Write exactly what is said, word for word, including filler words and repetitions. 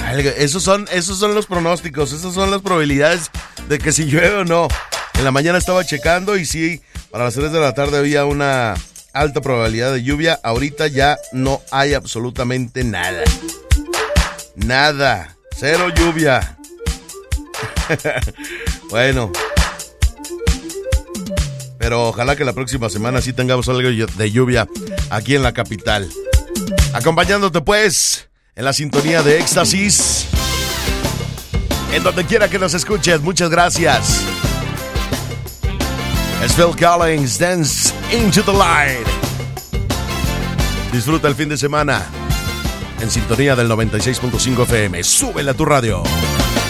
Esos son, esos son los pronósticos, esas son las probabilidades de que si llueve o no. En la mañana estaba checando y sí, para las tres de la tarde había una alta probabilidad de lluvia. Ahorita ya no hay absolutamente nada. Nada. Cero lluvia. Bueno. Pero ojalá que la próxima semana sí tengamos algo de lluvia aquí en la capital. Acompañándote pues en la sintonía de Éxtasis. En donde quiera que nos escuches, muchas gracias. Es Phil Collins, Dance into the Light. Disfruta el fin de semana en sintonía del noventa y seis punto cinco F M. Súbele a tu radio.